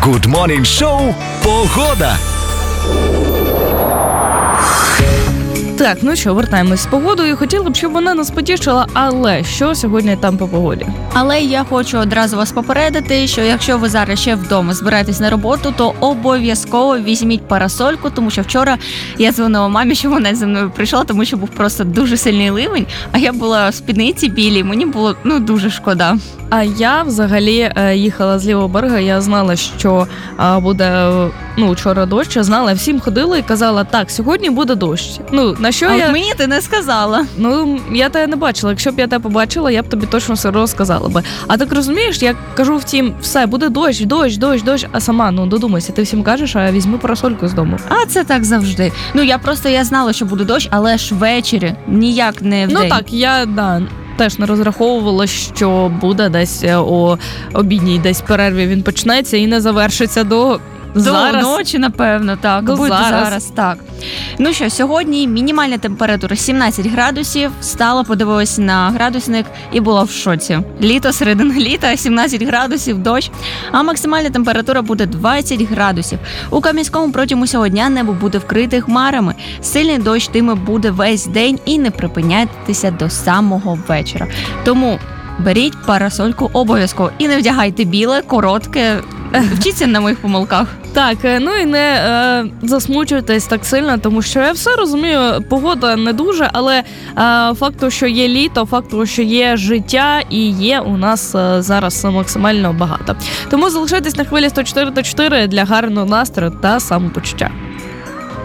Good Morning Show «Погода». Так, ну що, вертаємось з погодою. Хотіла б, щоб вона нас потішила, але що сьогодні там по погоді? Але я хочу одразу вас попередити, що якщо ви зараз ще вдома збираєтесь на роботу, то обов'язково візьміть парасольку, тому що вчора я дзвонила мамі, що вона зі мною прийшла, тому що був просто дуже сильний ливень, а я була в спідниці білій, мені було дуже шкода. А я взагалі їхала з лівого берега, я знала, що буде вчора дощ, я знала, всім ходила і казала, так, сьогодні буде дощ. На що от мені ти не сказала. Я тебе не бачила, якщо б я тебе побачила, я б тобі точно все розказала би. А так розумієш, я кажу втім, все, буде дощ, а сама, додумайся, ти всім кажеш, а візьми парасольку з дому. А це так завжди. Я знала, що буде дощ, але ж ввечері, ніяк не вдень. Так, я, теж не розраховувала, що буде десь о обідній десь перерві він почнеться і не завершиться до ночі, напевно, так. Буде зараз, так. Ну що, сьогодні мінімальна температура 17 градусів. Встала, подивилась на градусник і була в шоці. Літо, середина літа, 17 градусів, дощ. А максимальна температура буде 20 градусів. У Кам'янському протягом усього дня небо буде вкрите хмарами. Сильний дощ тиме буде весь день і не припиняйтеся до самого вечора. Тому беріть парасольку обов'язково. І не вдягайте біле, коротке. Вчіться на моїх помилках. Так, і не засмучуйтесь так сильно, тому що я все розумію, погода не дуже, але факту, що є літо, факту, що є життя і є у нас зараз максимально багато. Тому залишайтесь на хвилі 104.4 для гарного настрою та самопочуття.